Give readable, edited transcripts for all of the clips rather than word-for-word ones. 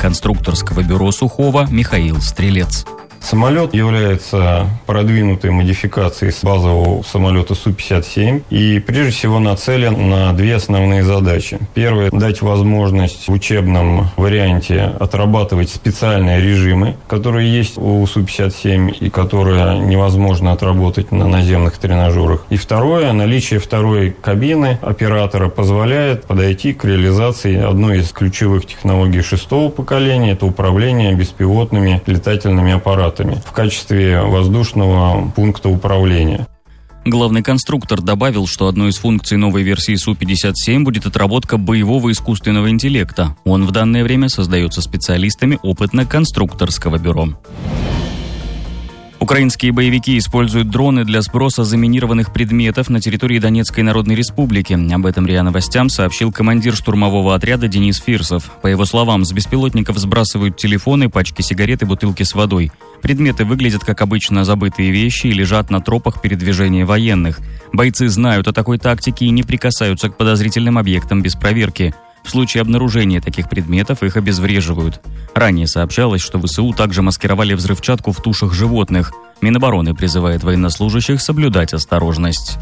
конструкторского бюро Сухого Михаил Стрелец. Самолет является продвинутой модификацией с базового самолета Су-57 и прежде всего нацелен на две основные задачи. Первое – дать возможность в учебном варианте отрабатывать специальные режимы, которые есть у Су-57 и которые невозможно отработать на наземных тренажерах. И второе – наличие второй кабины оператора позволяет подойти к реализации одной из ключевых технологий шестого поколения – это управление беспилотными летательными аппаратами в качестве воздушного пункта управления. Главный конструктор добавил, что одной из функций новой версии Су-57 будет отработка боевого искусственного интеллекта. Он в данное время создается специалистами опытно-конструкторского бюро. Украинские боевики используют дроны для сброса заминированных предметов на территории Донецкой Народной Республики. Об этом РИА Новостям сообщил командир штурмового отряда Денис Фирсов. По его словам, с беспилотников сбрасывают телефоны, пачки сигарет и бутылки с водой. Предметы выглядят как обычно забытые вещи и лежат на тропах передвижения военных. Бойцы знают о такой тактике и не прикасаются к подозрительным объектам без проверки. В случае обнаружения таких предметов их обезвреживают. Ранее сообщалось, что ВСУ также маскировали взрывчатку в тушах животных. Минобороны призывает военнослужащих соблюдать осторожность.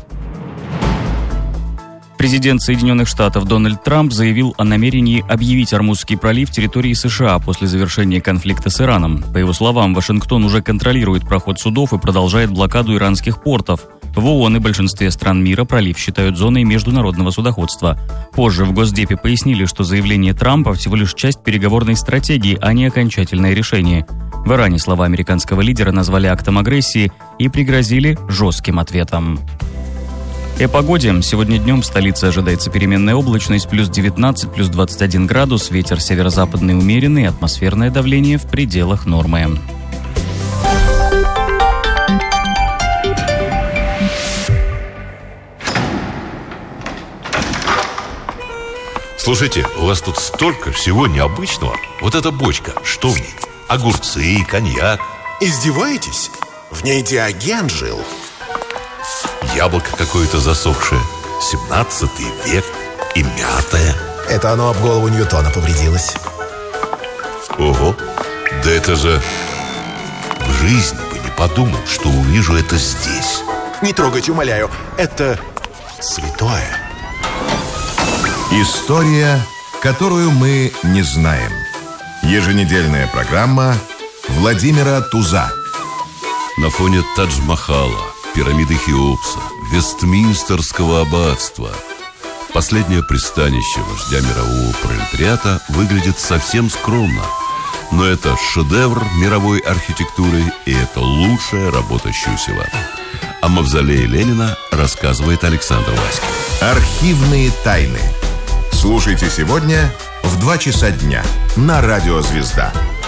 Президент Соединенных Штатов Дональд Трамп заявил о намерении объявить Ормузский пролив территорией США после завершения конфликта с Ираном. По его словам, Вашингтон уже контролирует проход судов и продолжает блокаду иранских портов. В ООН и большинстве стран мира пролив считают зоной международного судоходства. Позже в Госдепе пояснили, что заявление Трампа всего лишь часть переговорной стратегии, а не окончательное решение. В Иране слова американского лидера назвали актом агрессии и пригрозили жестким ответом. И о погоде. Сегодня днем в столице ожидается переменная облачность, плюс 19, плюс 21 градус, ветер северо-западный умеренный, атмосферное давление в пределах нормы. Слушайте, у вас тут столько всего необычного. Вот эта бочка, что в ней? Огурцы, коньяк. Издеваетесь? В ней Диоген жил. Яблоко какое-то засохшее, 17 век и мятое. Это оно об голову Ньютона повредилось. Ого, да это же... В жизни бы не подумал, что увижу это здесь. Не трогайте, умоляю, это святое. История, которую мы не знаем. Еженедельная программа Владимира Туза. На фоне Тадж-Махала, пирамиды Хеопса, Вестминстерского аббатства последнее пристанище вождя мирового пролетариата выглядит совсем скромно. Но это шедевр мировой архитектуры, и это лучшая работа Щусева. О мавзолее Ленина рассказывает Александр Васькин. Архивные тайны. Слушайте сегодня в 2 часа дня на Радио Звезда.